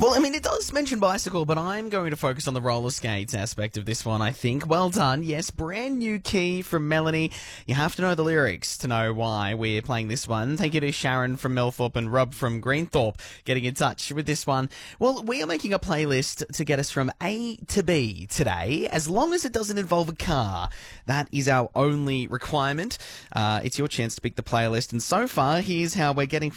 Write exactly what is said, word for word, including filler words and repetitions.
Well, I mean, it does mention bicycle, but I'm going to focus on the roller skates aspect of this one, I think. Well done. Yes, brand new key from Melanie. You have to know the lyrics to know why we're playing this one. Thank you to Sharon from Melthorpe and Rob from Greenthorpe getting in touch with this one. Well, we are making a playlist to get us from A to B today, as long as it doesn't involve a car. That is our only requirement. Uh, it's your chance to pick the playlist, and so far, here's how we're getting